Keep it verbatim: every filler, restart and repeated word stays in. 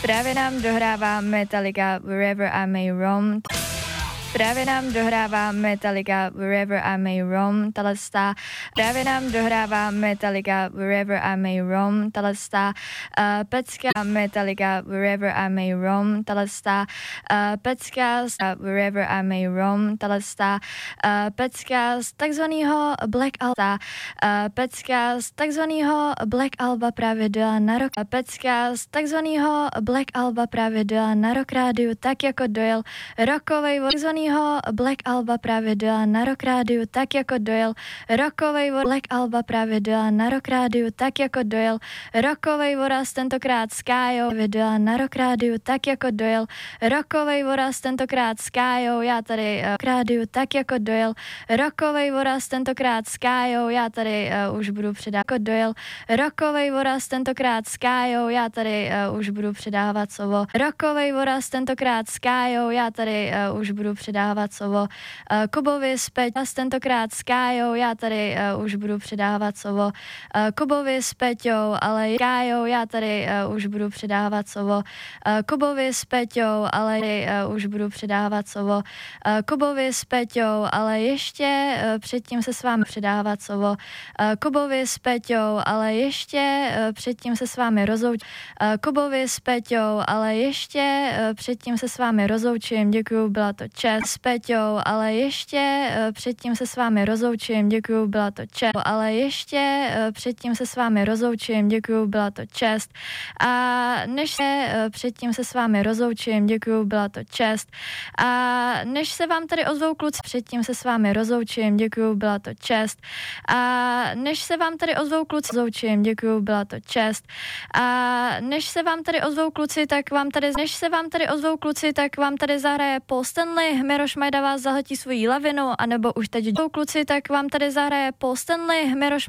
Právě nám dohrává Metallica Wherever I May Roam. Právě nám dohrává Metallica Wherever I May Roam, talesta. Právě nám dohrává Metallica Wherever I May Roam, talesta. Uh, pecka Metallica Wherever I May Roam, talesta. Uh, pecka z Wherever I May Roam, talesta. Uh, pecka z takzvaného Black Alba. Uh, pecka z takzvaného Black Alba právě dojela na rok. Pecka z takzvaného Black Alba právě dojela na Rock Rádiu, tak jako dojel rokovej takzvaný Black Alba právě dojela na Rock Rádiu, tak jako dojel rokovej Black Alba právě dojela na Rock Rádiu, tak jako dojel rokovej voraz, tentokrát s Kájou, dojela na Rock Rádiu, tak jako dojel rokovej voraz, tentokrát s Kájou, já tady uh, k rádiu, tak jako dojel rokovej voraz, tentokrát s Kájou, já tady uh, už budu předávat, jako dojel rokovej voraz, tentokrát s Kájou, já tady uh, už budu předávat slovo rokovej voraz, tentokrát s Kájou, já tady uh, už budu předávat předávat slovo uh, Kubovi s Peťou, tentokrát s Kájou, já tady uh, už budu předávat slovo uh, Kubovi s Peťou, ale s Kájou, já tady uh, už budu předávat slovo uh, Kubovi s Peťou, ale uh, už budu předávat slovo uh, Kubovi s Peťou, ale ještě uh, předtím se s vámi předávat slovo uh, Kubovi s Peťou, ale ještě uh, předtím se s vámi rozloučím uh, Kubovi s Peťou, ale ještě uh, předtím se s vámi rozloučím, děkuju, byla to čest s Peťou, ale ještě uh, předtím se s vámi rozloučím, děkuju, byla to čest, ale ještě uh, předtím se s vámi rozloučím, děkuju, byla to čest a než se uh, předtím se s vámi rozloučím, děkuju, byla to čest a než se vám tady ozvou kluci, předtím se s vámi rozloučím, děkuju, byla to čest a než se vám tady ozvou kluci, rozloučím, děkuju, byla to čest a než se vám tady ozvou kluci, tak vám tady, než se vám tady ozvou kluci, tak vám tady zahraje Paul Stanley, Miroš Majda vás zahltí svojí lavinu, anebo už teď jdou kluci, tak vám tady zahraje Paul Stanley, Miroš